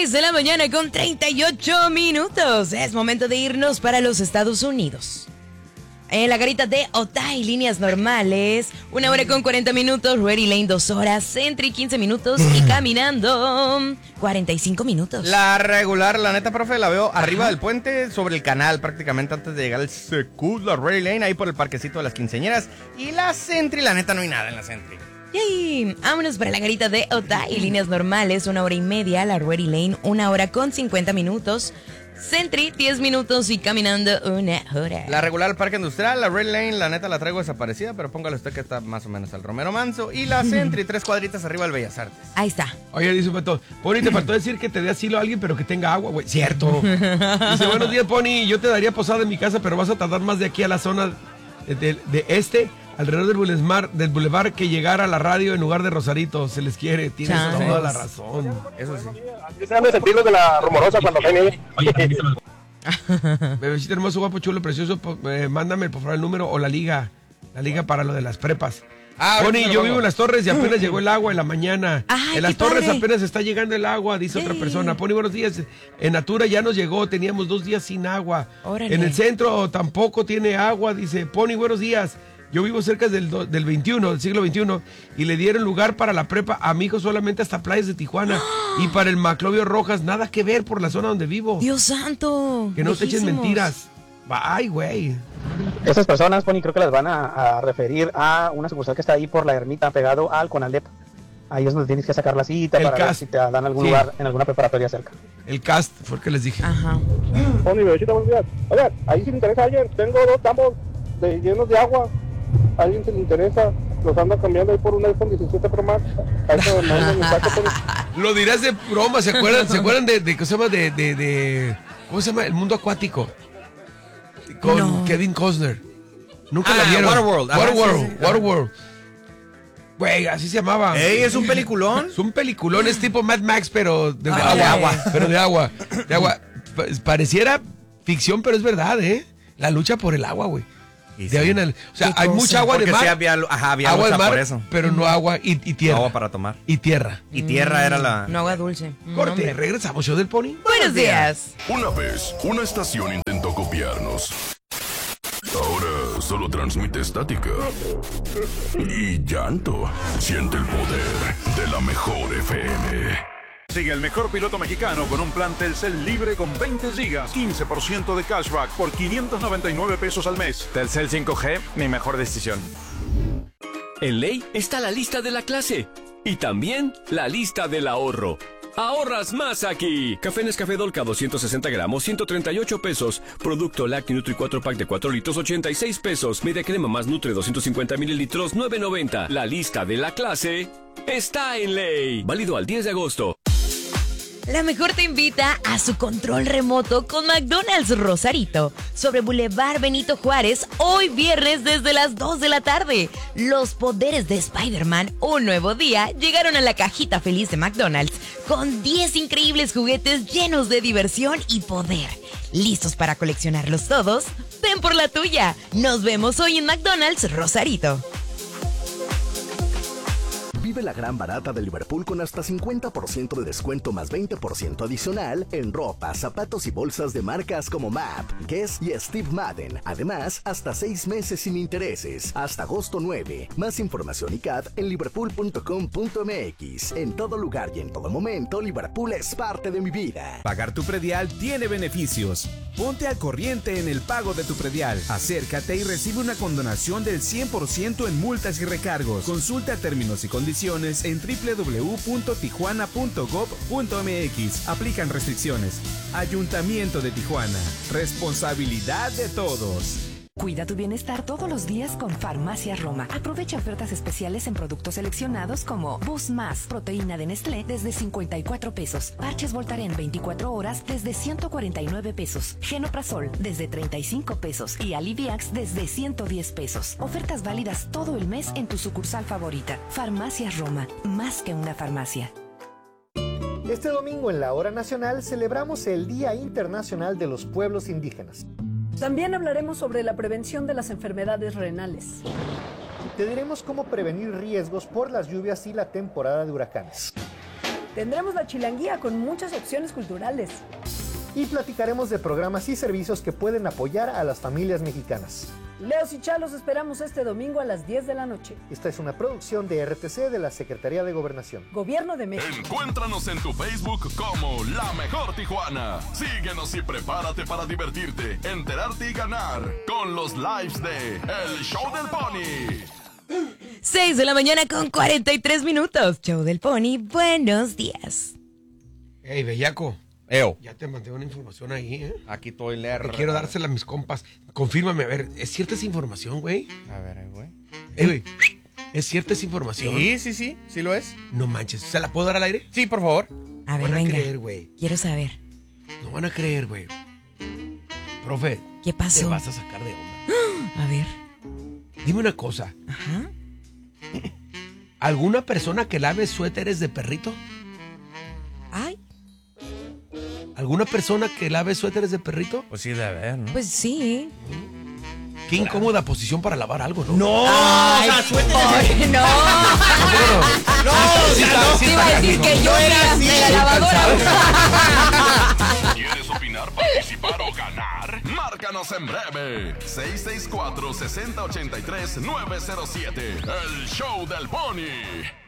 6 de la mañana con 38 minutos. Es momento de irnos para los Estados Unidos. En la garita de Otay, líneas normales, 1 hora con 40 minutos, Ready Lane 2 horas, Sentry 15 minutos y caminando 45 minutos. La regular, la neta, profe, la veo arriba del puente, sobre el canal, prácticamente antes de llegar al Secud, la Ready Lane, ahí por el parquecito de las quinceañeras. Y la Sentry, la neta, no hay nada en la Sentry. Yay. Vámonos para la garita de Otay, líneas normales, 1 hora y media, la Ready Lane, 1 hora con 50 minutos. Sentry, 10 minutos y caminando 1 hora. La regular Parque Industrial, la Red Lane, la neta la traigo desaparecida, pero póngale usted que está más o menos al Romero Manso. Y la Sentry, 3 cuadritas arriba del Bellas Artes. Ahí está. Oye, dice Pato, Pony, te faltó decir que te dé asilo a alguien, pero que tenga agua, güey. Cierto. Dice, buenos días, Pony, yo te daría posada en mi casa, pero vas a tardar más de aquí a la zona de alrededor del bulevar que llegar a la radio en lugar de Rosarito. Se les quiere, tienes toda la razón. Eso sí. Así se han de sentir los de la Rumorosa cuando cae nieve. Bebecito hermoso, guapo, chulo, precioso, mándame por favor el número o la liga para lo de las prepas. Pony, yo vivo en Las Torres y apenas llegó el agua en la mañana. Ay, en Las Torres padre. apenas está llegando el agua, dice otra persona. Pony, buenos días. En Natura ya nos llegó, teníamos 2 días sin agua. Órale. En el centro tampoco tiene agua, dice Pony, buenos días. Yo vivo cerca del 21, del siglo XXI, y le dieron lugar para la prepa a mi hijo solamente hasta Playas de Tijuana. Y para el Maclovio Rojas, nada que ver por la zona donde vivo. Dios santo. Que no se echen lejísimos. mentiras. Ay, güey. Esas personas, Pony, creo que las van a referir a una sucursal que está ahí por la ermita, pegado al Conalep. Ahí es donde tienes que sacar la cita El para ver CAST. si te dan algún Sí. lugar en alguna preparatoria cerca. El cast fue el que les dije. Ajá. Pony, bebecita, buenos días. Oigan, ahí si le interesa a alguien, tengo 2 tambos llenos de agua. ¿A alguien se le interesa? Los anda cambiando ahí por un iPhone 17 Pro Max. A eso no me mensaje, Pony. Lo dirás de broma, ¿se acuerdan de ¿cómo se llama? ¿Cómo se llama? El mundo acuático. Con No. Kevin Costner. Nunca la vieron. Waterworld. Ajá, Waterworld. sí, sí. Waterworld. Güey, así se llamaba. Ey, ¿es un peliculón? Es un peliculón, es tipo Mad Max, pero de Ah, agua. de Pero de agua. De agua. Pareciera ficción, pero es verdad, ¿eh? La lucha por el agua, güey. Y De ahí en el- o sea, ¿Qué hay cosa? mucha agua de Porque mar. sí había agua lucha de mar, por eso. pero no agua y tierra. Agua para tomar. Y tierra. Y tierra era la... No agua dulce. Corte, Hombre. regresamos, show del Pony. Buenos días. Una vez, una estación intentó copiarnos. Ahora solo transmite estática y llanto. Siente el poder de la mejor FM. Sigue el mejor piloto mexicano con un plan Telcel libre con 20 gigas, 15% de cashback por 599 pesos al mes. Telcel 5G, mi mejor decisión. En Ley está la lista de la clase y también la lista del ahorro. ¡Ahorras más aquí! Café Nescafé Dolca 260 gramos, 138 pesos. Producto Lacti Nutri 4 pack de 4 litros, 86 pesos. Media crema más Nutre 250 mililitros, 9.90. La lista de la clase está en Ley. Válido al 10 de agosto. La mejor te invita a su control remoto con McDonald's Rosarito sobre Boulevard Benito Juárez hoy viernes desde las 2 de la tarde. Los poderes de Spider-Man, un nuevo día, llegaron a la cajita feliz de McDonald's con 10 increíbles juguetes llenos de diversión y poder. ¿Listos para coleccionarlos todos? Ven por la tuya. Nos vemos hoy en McDonald's Rosarito. Vive la gran barata de Liverpool con hasta 50% de descuento más 20% adicional en ropa, zapatos y bolsas de marcas como MAP, Guess y Steve Madden. Además, hasta 6 meses sin intereses, hasta agosto 9. Más información y CAD en liverpool.com.mx. En todo lugar y en todo momento, Liverpool es parte de mi vida. Pagar tu predial tiene beneficios. Ponte al corriente en el pago de tu predial. Acércate y recibe una condonación del 100% en multas y recargos. Consulta términos y condiciones en www.tijuana.gov.mx. Aplican restricciones. Ayuntamiento de Tijuana. Responsabilidad de todos. Cuida tu bienestar todos los días con Farmacias Roma. Aprovecha ofertas especiales en productos seleccionados como Boost Más, proteína de Nestlé desde 54 pesos. Parches Voltaren 24 horas desde 149 pesos. Genoprazol desde 35 pesos. Y Aliviax desde 110 pesos. Ofertas válidas todo el mes en tu sucursal favorita. Farmacias Roma, más que una farmacia. Este domingo en la Hora Nacional celebramos el Día Internacional de los Pueblos Indígenas. También hablaremos sobre la prevención de las enfermedades renales. Te diremos cómo prevenir riesgos por las lluvias y la temporada de huracanes. Tendremos la chilanguía con muchas opciones culturales. Y platicaremos de programas y servicios que pueden apoyar a las familias mexicanas. Leos y Chalos esperamos este domingo a las 10 de la noche. Esta es una producción de RTC de la Secretaría de Gobernación. Gobierno de México. Encuéntranos en tu Facebook como La Mejor Tijuana. Síguenos y prepárate para divertirte, enterarte y ganar con los lives de El Show del Pony. 6 de la mañana con 43 minutos. Show del Pony, buenos días. Hey, bellaco. Eo. Ya te mandé una información ahí, ¿eh? Aquí estoy leer. Quiero dársela a mis compas. Confírmame, a ver, ¿es cierta esa información, güey? A ver, güey. Güey, ¿es cierta esa información? Sí lo es. No manches, ¿se la puedo dar al aire? Sí, por favor. A ver, no van venga. a creer, güey. Quiero saber. No van a creer, güey. Profe. ¿Qué pasó? Te vas a sacar de onda. A ver. Dime una cosa. Ajá. ¿Alguna persona que lave suéteres de perrito? Ay. ¿Alguna persona que lave suéteres de perrito? Pues sí, debe haber, ¿no? Pues sí. Qué incómoda posición para lavar algo, ¿no? ¡No! Ay, o sea, suéteres ay, no. No, iba a decir que yo era de la lavadora. ¿Quieres opinar, participar o ganar? Márcanos en breve. 664-6083-907. El Show del Pony.